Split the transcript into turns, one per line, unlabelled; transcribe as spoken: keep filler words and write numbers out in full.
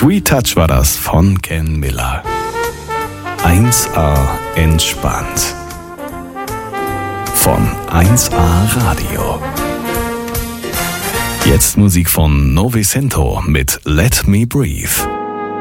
Sweet Touch war das von Ken Miller. eins A entspannt. Von eins A Radio. Jetzt Musik von Novecento mit Let Me Breathe.